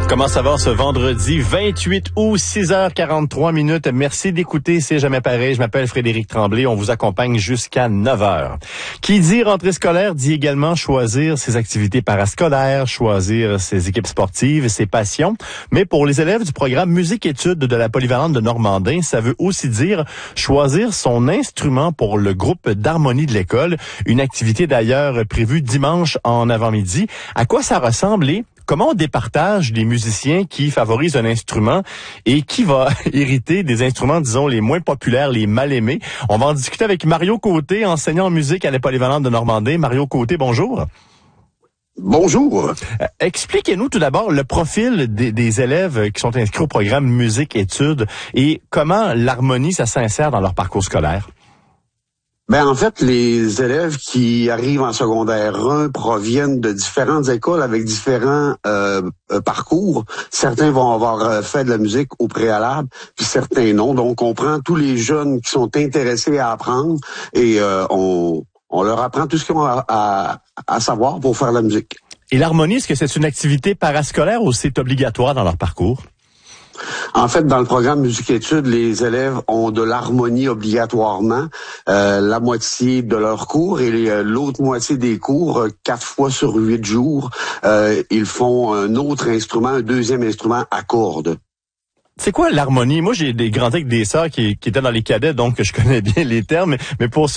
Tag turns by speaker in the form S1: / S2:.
S1: Comment ça va ce vendredi 28 août, 6h43 minutes. Merci d'écouter C'est jamais pareil. Je m'appelle Frédéric Tremblay. On vous accompagne jusqu'à 9h. Qui dit rentrée scolaire dit également choisir ses activités parascolaires, choisir ses équipes sportives, ses passions. Mais pour les élèves du programme musique-études de la Polyvalente de Normandin, ça veut aussi dire choisir son instrument pour le groupe d'harmonie de l'école. Une activité d'ailleurs prévue dimanche en avant-midi. À quoi ça ressemble et comment on départage les musiciens qui favorisent un instrument et qui va hériter des instruments, disons, les moins populaires, les mal aimés? On va en discuter avec Mario Côté, enseignant en musique à la Polyvalente de Normandin. Mario Côté, bonjour.
S2: Bonjour.
S1: Expliquez-nous tout d'abord le profil des élèves qui sont inscrits au programme musique-études et comment l'harmonie, ça s'insère dans leur parcours scolaire.
S2: En fait, les élèves qui arrivent en secondaire 1 proviennent de différentes écoles avec différents parcours. Certains vont avoir fait de la musique au préalable, puis certains non. Donc, on prend tous les jeunes qui sont intéressés à apprendre et on leur apprend tout ce qu'ils ont à savoir pour faire de la musique.
S1: Et l'harmonie, est-ce que c'est une activité parascolaire ou c'est obligatoire dans leur parcours?
S2: En fait, dans le programme musique-études, les élèves ont de l'harmonie obligatoirement, la moitié de leur cours et l'autre moitié des cours, 4 fois sur 8 jours, ils font un autre instrument, un deuxième instrument à cordes.
S1: C'est quoi l'harmonie? Moi, j'ai grandi avec des sœurs qui étaient dans les cadets, donc je connais bien les termes, mais pour